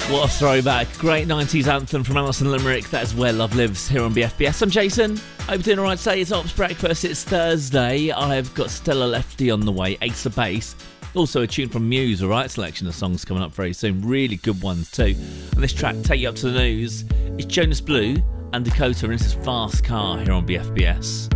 What a throwback. Great 90s anthem from Alison Limerick. That is Where Love Lives here on BFBS. I'm Jason. Hope you're doing alright today. It's Ops Breakfast. It's Thursday. I've got Stella Lefty on the way. Ace of Base. Also a tune from Muse, alright? Selection of songs coming up very soon. Really good ones too. And this track, Take You Up to the News, it's Jonas Blue and Dakota, and this is Fast Car here on BFBS.